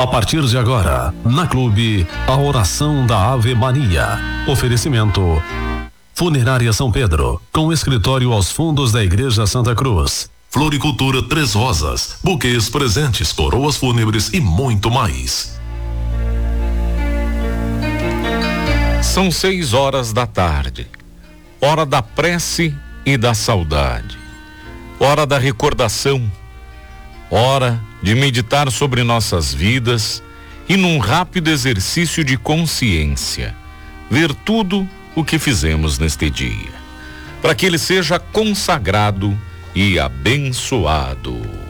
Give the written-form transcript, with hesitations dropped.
A partir de agora, na Clube, a oração da Ave Maria. Oferecimento Funerária São Pedro, com escritório aos fundos da Igreja Santa Cruz. Floricultura Três Rosas, buquês, presentes, coroas fúnebres e muito mais. São 6h, hora da prece e da saudade, hora da recordação, hora de meditar sobre nossas vidas e num rápido exercício de consciência, ver tudo o que fizemos neste dia, para que ele seja consagrado e abençoado.